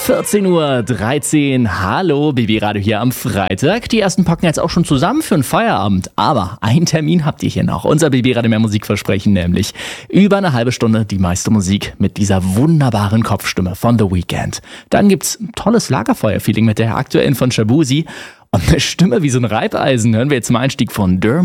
14:13 Uhr. Hallo, Baby Radio hier am Freitag. Die ersten packen jetzt auch schon zusammen für den Feierabend. Aber einen Termin habt ihr hier noch. Unser Baby Radio mehr Musikversprechen, nämlich über eine halbe Stunde die meiste Musik mit dieser wunderbaren Kopfstimme von The Weeknd. Dann gibt's tolles Lagerfeuer-Feeling mit der aktuellen von Shaboozey. Und eine Stimme wie so ein Reibeisen hören wir jetzt zum Einstieg von Dermot